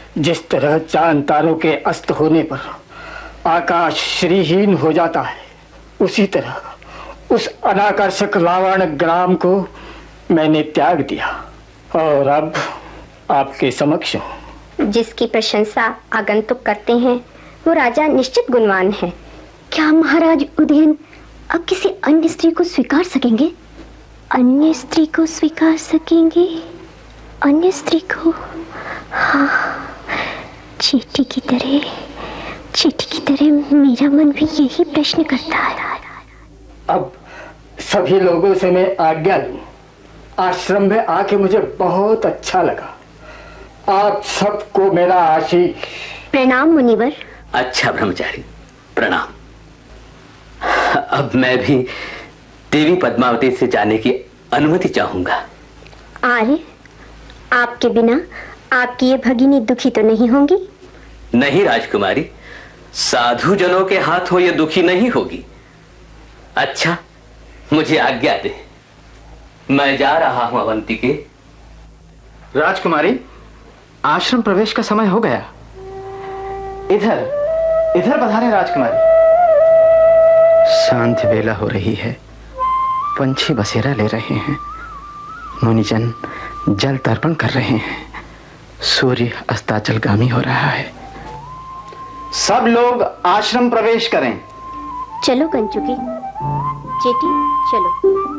जिस तरह चांद तारों के अस्त होने पर आकाश श्रीहीन हो जाता है, उसी तरह उस अनाकर्षक लावण्य ग्राम को मैंने त्याग दिया और अब आपके समक्ष हूं। जिसकी प्रशंसा आगंतुक करते हैं वो राजा निश्चित गुणवान है। क्या महाराज उदयन अब किसी अन्य स्त्री को स्वीकार सकेंगे? अन्य स्त्री को स्वीकार सकेंगे? अन्य स्त्री को? हाँ, चींटी की तरह मेरा मन भी यही प्रश्न करता है। अब सभी लोगों से मैं आज्ञा लूं। आश्रम में आके मुझे बहुत अच्छा लगा। आप सबको मेरा आशीष। प्रणाम मुनिवर। अच्छा ब्रह्मचारी, प्रणाम। अब मैं भी देवी पद्मावती से जाने की अनुमति चाहूंगा। आर्य, आपके बिना आपकी ये भगिनी दुखी तो नहीं होंगी? नहीं राजकुमारी, साधु जनों के हाथों ये दुखी नहीं होगी। अच्छा, मुझे आज्ञा दे, मैं जा रहा हूं अवंतिके। राजकुमारी, आश्रम प्रवेश का समय हो गया। इधर पधारें राजकुमारी। शांति बेला हो रही है, पंछी बसेरा ले रहे हैं, मुनिजन जल तर्पण कर रहे हैं, सूर्य अस्ताचलगामी हो रहा है। सब लोग आश्रम प्रवेश करें। चलो कंचुकी, चेटी चलो।